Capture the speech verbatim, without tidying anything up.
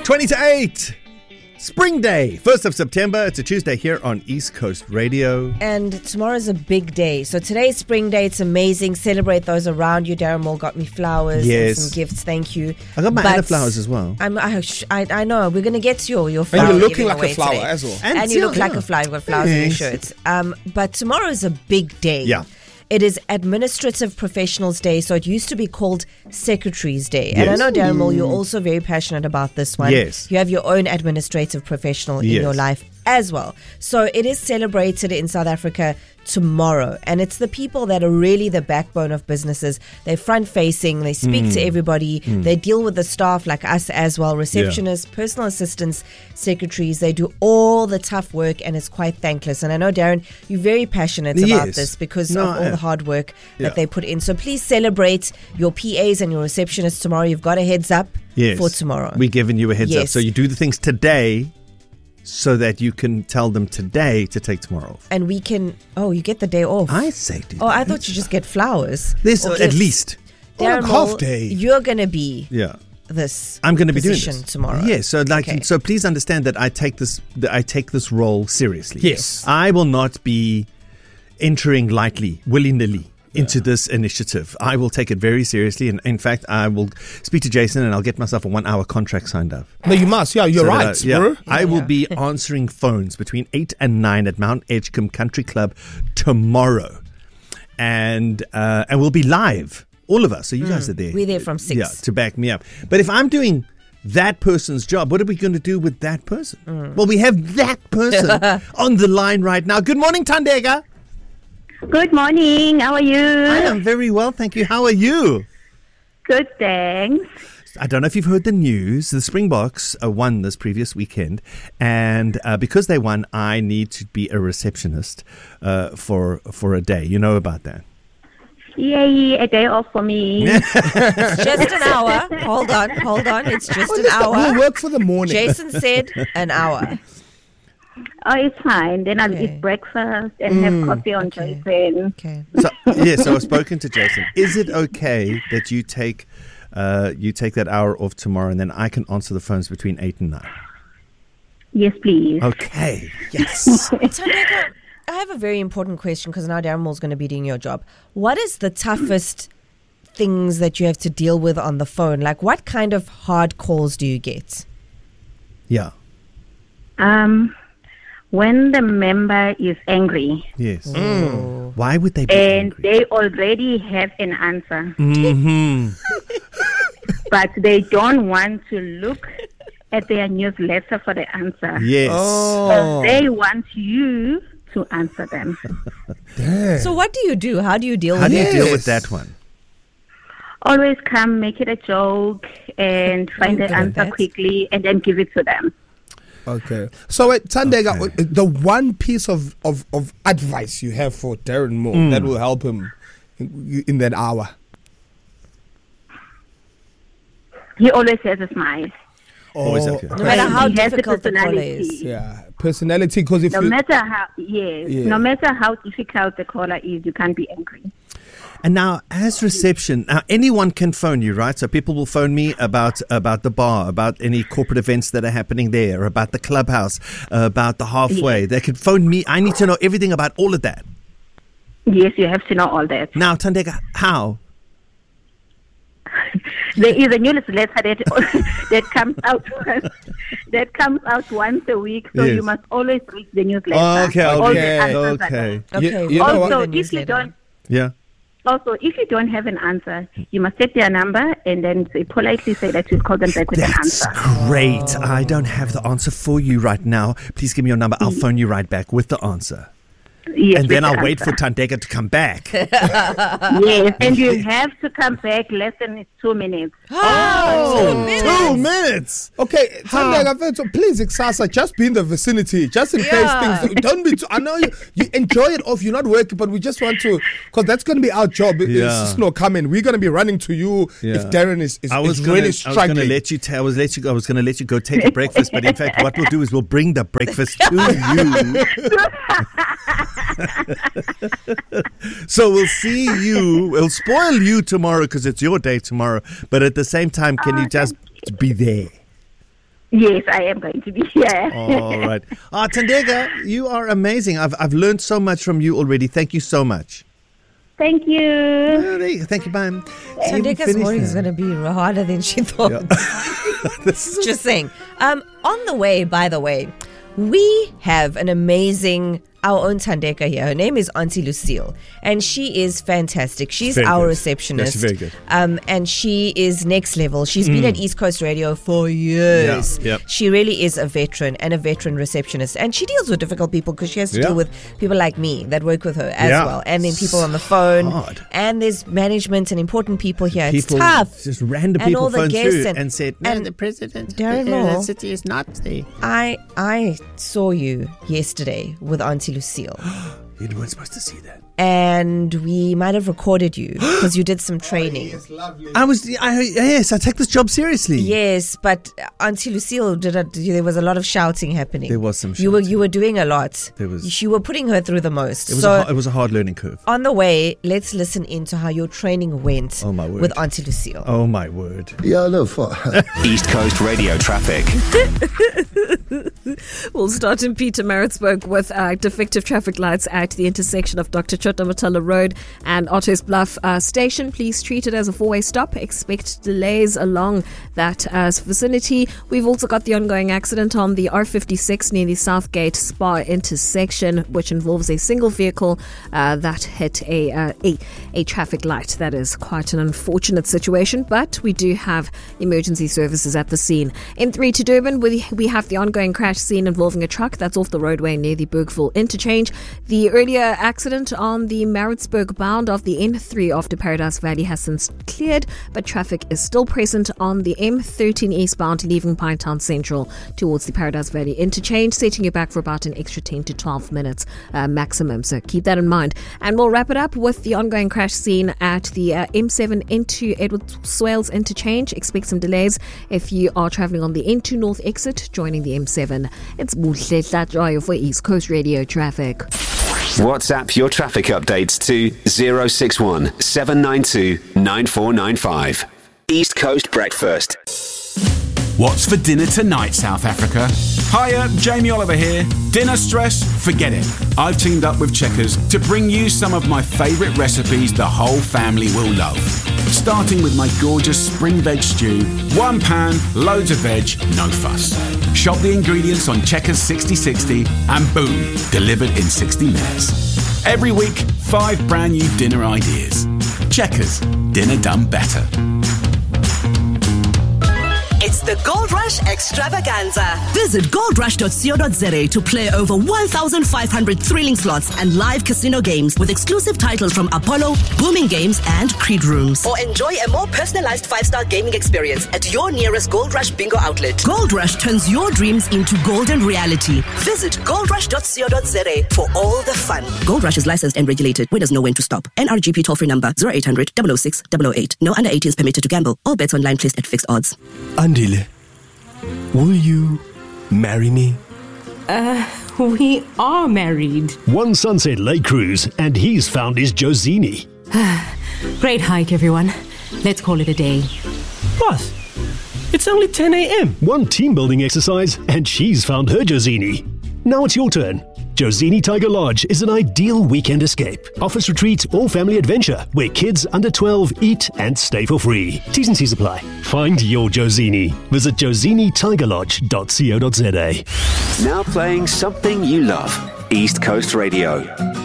twenty to eight. Spring Day, first of September. It's a Tuesday here on East Coast Radio. And tomorrow's a big day. So today's Spring Day. It's amazing. Celebrate those around you. Darren Moore got me flowers yes. and some gifts. Thank you. I got my but Anna flowers as well. I'm, I, I, I know. We're going to get your, your flower. And you're looking like away a flower today. as well. And, And you yeah, look like yeah. a flower. You've got flowers yes. on your shirts. Um, but tomorrow is a big day. Yeah. It is Administrative Professionals Day, so it used to be called Secretaries Day. And Yes. I know, Darren Moore, you're also very passionate about this one. Yes. You have your own administrative professional in Yes. your life as well. So it is celebrated in South Africa tomorrow. And it's the people that are really the backbone of businesses. They're front-facing. They speak Mm. to everybody. Mm. They deal with the staff like us as well. Receptionists, personal assistants, secretaries. They do all the tough work, and it's quite thankless. And I know, Darren, you're very passionate about Yes. this because No, of I all am. the hard work Yeah. that they put in. So please celebrate your P As and your receptionists tomorrow. You've got a heads up Yes. for tomorrow. We're giving you a heads up. Yes. So you do the things today so that you can tell them today to take tomorrow off. and we can, oh, you get the day off. I say do oh, that. I thought you just get flowers. This or at gifts. least. Or like Darren half Moore, day. You're going to be Yeah. this I'm going to be doing position this tomorrow. Yes, so like, Okay. so please understand that I take this, that I take this role seriously. Yes. I will not be entering lightly, willy nilly into this initiative. I will take it very seriously, and in fact, I will speak to Jason, and I'll get myself a one-hour contract signed up. No, you must. Yeah, you're So that right, I, yeah, bro. I will be answering phones between eight and nine at Mount Edgecombe Country Club tomorrow, and uh, and we'll be live, all of us. So you guys are there. We're there from six. Yeah, to back me up. But if I'm doing that person's job, what are we going to do with that person? Mm. Well, we have that person on the line right now. Good morning, Thandeka. Good morning. How are you? I am very well, thank you. How are you? Good, thanks. I don't know if you've heard the news. The Springboks uh, won this previous weekend, and uh, because they won, I need to be a receptionist uh, for for a day. You know about that? Yay, a day off for me. Just an hour. Hold on, hold on. It's just an We'll hour. work for the morning. Jason said an hour. Oh, it's fine. Then I'll Okay. eat breakfast and have coffee on Okay. Jason. Okay. So yes, so I've spoken to Jason. Is it okay that you take uh, you take that hour off tomorrow, and then I can answer the phones between eight and nine? Yes, please. Okay. Yes. Thandeka, I have a very important question because now Darren Moore's going to be doing your job. What is the toughest things that you have to deal with on the phone? Like, what kind of hard calls do you get? Yeah. Um, when the member is angry Yes. Oh. Why would they be and angry? they already have an answer, Mm-hmm. but they don't want to look at their newsletter for the answer. Yes. Oh, So they want you to answer them. damn. So what do you do? How do you deal How with do you it? deal Yes. with that one? Always come, make it a joke, and find You're the good at answer that. quickly, and then give it to them. Okay. So, wait, Thandeka, Okay. the one piece of, of, of advice you have for Darren Moore Mm. that will help him in, in that hour. He always has a smile. Always Oh, okay. No matter how He has the difficult the caller personality. is. Yeah, personality. Because if No you, matter how, yes, Yeah. no matter how difficult the caller is, you can't be angry. And now, as reception, now anyone can phone you, right? So people will phone me about about the bar, about any corporate events that are happening there, about the clubhouse, uh, about the halfway. They can phone me. I need to know everything about all of that. Yes, you have to know all that. Now, Thandeka, how? There is a newsletter that that comes out that comes out once a week, so Yes. you must always read the newsletter. Oh, okay, All the okay, answers are okay. there. You- Okay. you know we'll what? do Also, the if you newsletter. don't, Yeah. also if you don't have an answer, you must set their number and then say, politely say that you'll call them back with an That's answer. great. I don't have the answer for you right now. Please give me your number. I'll phone you right back with the answer. Yes, And then with I'll the wait for answer. Thandeka to come back. Yes, and you have to come back less than two minutes. Oh, Two minutes. okay, Thandeka, Mfethu, please, Iksasa, just be in the vicinity, just in Yeah. case things don't be. Too, I know you, you enjoy it off. You're not working, but we just want to, because that's going to be our job. It- Yeah. It's just no coming. We're going to be running to you Yeah. if Darren is, is, I was is gonna, really I was struggling. gonna let you. T- I was let you. I was gonna let you go take a breakfast. But in fact, what we'll do is we'll bring the breakfast to you. So we'll see you. We'll spoil you tomorrow because it's your day tomorrow. But at the same time, can you just be there? Yes, I am going to be here. All right. Ah, Thandeka, you are amazing. I've I've learned so much from you already. Thank you so much. Thank you. Uh, there you- Thank you, bye. Thandeka's morning is going to be harder than she thought. Just saying. Um, on the way, by the way, we have an amazing, our own Thandeka here. Her name is Auntie Lucille, and she is fantastic. She's Very our good. receptionist. Yes, very good. Um, and she is next level. She's been at East Coast Radio for years. Yeah, yep. She really is a veteran and a veteran receptionist. And she deals with difficult people because she has to Yeah. deal with people like me that work with her as Yeah. well. And then people on the phone. Hard. And there's management and important people here. People, it's tough. just random And people all the phoned guests through and- and, said, no, and the president Darren uh, Moore. the city is not there. I I saw you yesterday with Auntie Lucille, You weren't supposed to see that. and we might have recorded you because you did some training. It's lovely. I was, I, yes, I take this job seriously. Yes, but Auntie Lucille did. A, there was a lot of shouting happening. There was some You were shouting. you were doing a lot. There was- You were putting her through the most. It was, so a, hard- it was a hard learning curve. on the way, let's listen into how your training went. Oh, my word. With Auntie Lucille. Oh, my word. Yeah, no, for East Coast Radio traffic. We'll start in Pietermaritzburg with uh, defective traffic lights at the intersection of Doctor Chotamatala Road and Otto's Bluff uh, Station. Please treat it as a four-way stop. Expect delays along that uh, vicinity. We've also got the ongoing accident on the R fifty-six near the Southgate Spa intersection, which involves a single vehicle uh, that hit a, uh, a a traffic light. That is quite an unfortunate situation, but we do have emergency services at the scene. In three to Durban, we, we have the ongoing crash scene involving a truck that's off the roadway near the Bergville interchange. The earlier accident on the Maritzburg bound of the N three after Paradise Valley has since cleared, but traffic is still present on the M thirteen eastbound leaving Pinetown Central towards the Paradise Valley interchange, setting you back for about an extra ten to twelve minutes uh, maximum. So keep that in mind. And we'll wrap it up with the ongoing crash scene at the uh, M seven into Edward Swales interchange. Expect some delays if you are traveling on the N two North exit, joining the M seven. It's Buhle Tlatswayo for East Coast Radio traffic. WhatsApp your traffic updates to zero six one seven nine two nine four nine five. East Coast Breakfast. What's for dinner tonight, South Africa? Hiya, Jamie Oliver here. Dinner stress? Forget it. I've teamed up with Checkers to bring you some of my favourite recipes the whole family will love. Starting with my gorgeous spring veg stew. One pan, loads of veg, no fuss. Shop the ingredients on Checkers sixty sixty and boom, delivered in sixty minutes. Every week, five brand new dinner ideas. Checkers, dinner done better. It's the Gold Rush Extravaganza. Visit gold rush dot co dot za to play over one thousand five hundred thrilling slots and live casino games with exclusive titles from Apollo, Booming Games, and Creed Rooms. Or enjoy a more personalized five-star gaming experience at your nearest Gold Rush bingo outlet. Gold Rush turns your dreams into golden reality. Visit gold rush dot co dot za for all the fun. Gold Rush is licensed and regulated. Winners know when to stop. N R G P toll-free number zero eight hundred, double oh six, double oh eight. No under eighteen is permitted to gamble. All bets online placed at fixed odds. Andile, will you marry me? Uh, we are married. One Sunset Lake Cruise, and he's found his Josini. Great hike, everyone. Let's call it a day. What? It's only ten a.m. One team building exercise, and she's found her Josini. Now it's your turn. Josini Tiger Lodge is an ideal weekend escape. Office retreat or family adventure where kids under twelve eat and stay for free. T's and C's apply. Find your Josini. Visit josini tiger lodge dot co dot za. Now playing something you love. East Coast Radio.